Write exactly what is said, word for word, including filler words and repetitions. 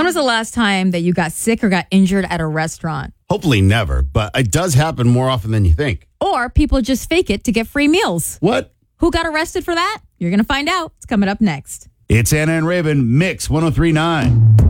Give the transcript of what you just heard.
When was the last time that you got sick or got injured at a restaurant? Hopefully never, but it does happen more often than you think. Or people just fake it to get free meals. What? Who got arrested for that? You're going to find out. It's coming up next. It's Anna and Raven, Mix one oh three point nine.